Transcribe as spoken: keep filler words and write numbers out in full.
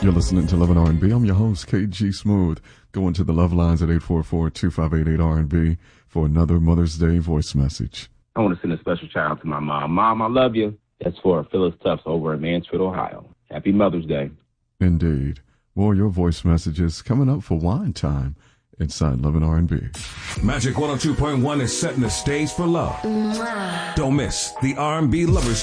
You're listening to Love and R and B. I'm your host, K G Smooth. Go into the love lines at eight four four, two five eight, eight R and B for another Mother's Day voice message. I want to send a special shout out to my mom. Mom, I love you. That's for Phyllis Tufts over in Mansfield, Ohio. Happy Mother's Day. Indeed. More of your voice messages coming up for Wine Time inside Love and R and B. Magic one oh two point one is setting the stage for love. Mwah. Don't miss the R and B Lovers